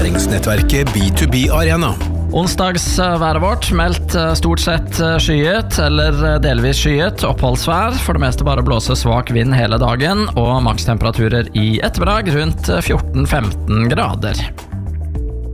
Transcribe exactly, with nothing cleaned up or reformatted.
læringsnettverket B to B Arena. Onsdagsværet vårt meldt stort sett skyet eller delvis skyet, oppholdsvær, for det meste bare blåse svak vind hele dagen, og makstemperaturer i ettermiddag rundt fjorten femten grader.